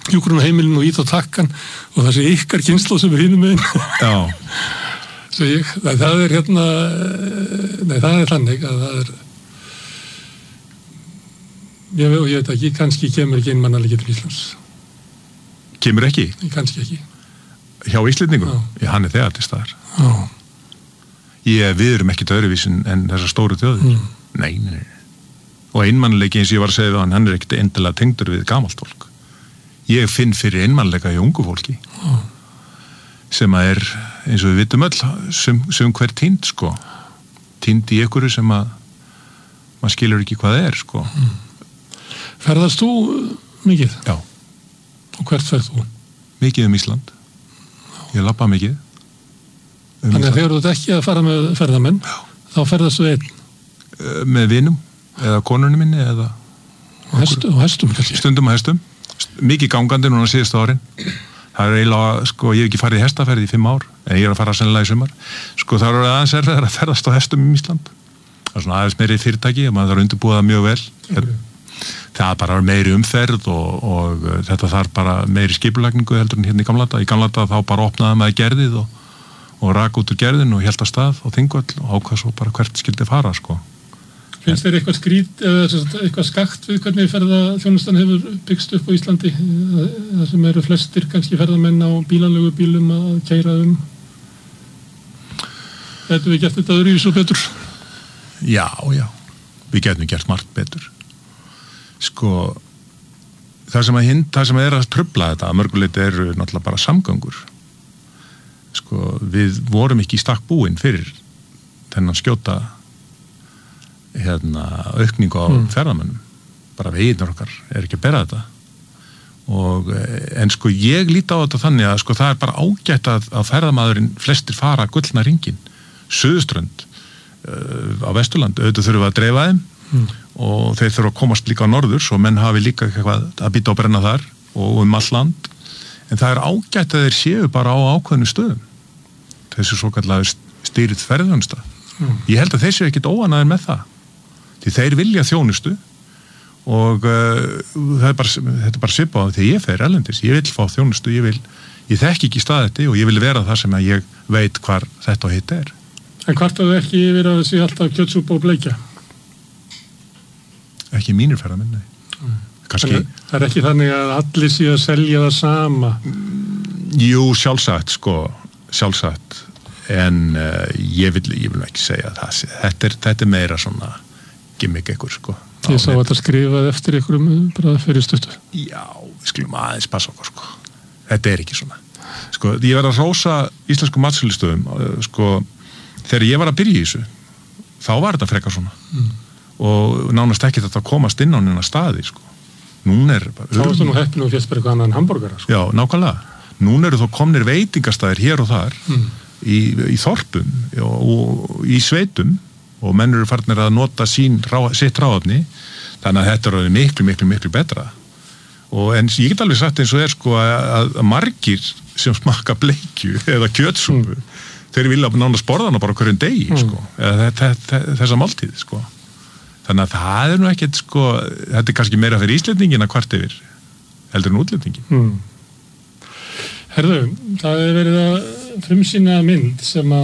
hjúkrunarheimilin og ít á takkan og það sé ykkar kynslóð sem hinum megin. Já. Svo það er það er þannig að það er ég veit ekki, kannski kemur ekki einmannalegi til Íslands. Kemur ekki? Kannski ekki. Hjá Íslendingum? Já, hann er þegar til staðar. Já. Við erum ekkert öðruvísin en þessar stóru þjóðir. Nei. Og einmannalegi eins og ég var að segja við hann er ekkert endilega tengdur við gamalt fólk. Ég finn fyrir einmannleika í ungu fólki. Sem að er, eins og við vitum öll, sem hver týnd, sko. Týnd í einhverju sem að maður skilur ekki hvað það er, sko. Ferðast þú mikið? Já. Og hvert ferð þú? Mikið Ísland. Ég labba mikið. Þannig að þegar þú ert ekki að fara með ferðamenn, þá ferðast þú einn? Með vinum, eða konunni minni, eða... Og hestum, kannski? Stundum að hestum. Mikið gangandi núna síðustu árin. Það er eiginlega, sko, ég hef ekki farið í hestaferð í 5 ár, en ég er að fara sennilega í sumar. Sko, það eru aðeins erfiðar að ferðast á hestum í Ísland. Það er svona aðeins meiri fyrirtæki, maður þarf að undirbúa það mjög vel. Það bara er meiri umferð og þetta þarf bara meiri skipulagningu heldur en hérna í gamla daga. Í gamla daga þá bara opnaði maður gerðið og rak út úr gerðin og hélt að stað á Þingvöll og ákvað svo bara hvert skildi fara, sko. Finnst þér eitthvað skrít eða eitthvað skakt við hvernig ferðaþjónustan hefur byggst upp á Íslandi? Það sem eru flestir kannski ferðamenn á bílalegu bílum að keyra Getum við gert þetta öðruvísi og betur? Já. Við getum gert margt betur. Sko, það sem er að trufla þetta að mörguleiti eru náttúrulega bara samgöngur. Sko, við vorum ekki í stakk búin fyrir þennan skjóta aukningu á ferðamönnum. Bara vegirnir okkar er ekki að bera þetta. En sko ég líti á þetta þannig að sko það er bara ágætt að ferðamaðurinn flestir fara gullna hringinn, Suðurströnd á Vesturland, auðvitað þurfum við að dreifa þeim og þeir þurfa að komast líka á norður svo menn hafi líka eitthvað að býta og brenna þar og all land. En það er ágætt að þeir séu bara á ákveðnu stöðum. Þessu svokallaður stýrið ferðaþjónusta. Ég held að þeir séu ekkert óánægðir með það. Því þeir vilja þjónustu og þetta er bara svipað þegar ég fer erlendis. Ég vil fá þjónustu, ég þekki ekki staðetti og ég vil vera það sem að ég veit hvar þetta og hitt er. En kvartaðu ekki yfir að þessi alltaf kjötsúpa og bleikja? Ekki mínir ferðamenn, nei. Kannski... Það er ekki þannig að allir sé að selja það sama? Jú, sjálfsagt. En ég vil ekki segja það. Þetta er meira svona gimmick ekkur, sko. Ég sá að þetta skrifað eftir einhverjum bara fyrir stuttu. Já, við skulum aðeins passa okkur, sko. Þetta er ekki svona. Sko, ég verð að hrósa íslensku matsölustöðum, sko, þegar ég var að byrja í þessu, þá var þetta frekar svona. Og nánast ekki þetta að komast inn á neina staði, sko. Núna er bara... Þá ertu nú heppin og fjast bara eitthvað annan hamborgara, sko. Já, nákvæmlega. Núna eru þó komnir veitingastæðir hér og þar, í þorpum og í sveitum og menn eru farnir að nota sitt ráðefni, þannig að þetta er miklu betra. En ég get alveg sagt eins og sko að margir sem smakka bleikju eða kjötsúpu, þeir vilja nánast borða hana bara hverjum degi, sko, eða þessa máltíð, sko. Þannig að það er nú ekkert, sko, þetta er kannski meira fyrir Íslendingin að kvart yfir, heldur en útlendingin. Herðu, það hefur verið að frumsýna mynd sem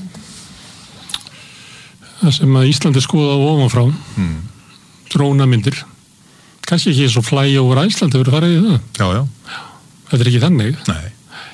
að Íslandi skoða ofanfrá, drónamyndir. Kannski ekki svo flæja over Íslandi hefur farið í það. Já. Þetta er ekki þannig. Nei.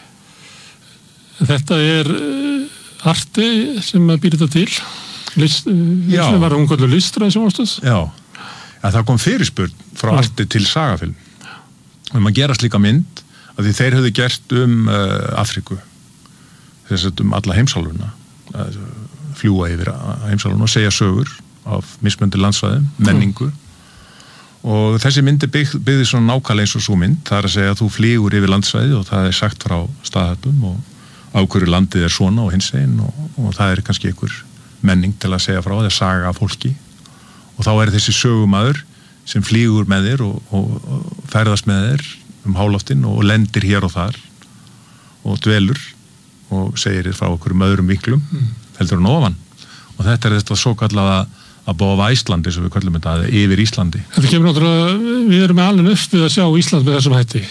Þetta er arti sem býr þetta til. Sem var umkvöldu listra í sjónvarpsstöð. Já. Það kom fyrirspurn frá arti til sagafilm. Að gera slíka mynd að því þeir höfðu gert Afríku. Þess að alla heimsálfuna. Fljúa yfir heimsálfuna og segja sögur af mismunandi landsvæðum, menningu. Og þessi mynd byggði svona nákvæmlega eins og svo mynd. Það er að segja að þú flýgur yfir landsvæði og það er sagt frá staðhættum og á hverju landið er svona og hinsegin og það er kannski einhver menning til að segja frá, það er saga af fólki. Og þá er þessi sögumaður sem flýgur með þér og ferðast með þér háloftin og lendir hér og þar og dvelur og segir þér frá okkur öðrum vinklum, heldur hann ofan. Og þetta er þetta svo kallaða above Íslandi, sem við kallum þetta, yfir Íslandi. Þetta kemur náttúrulega, við erum með alveg upp við að sjá Ísland með þessum hætti.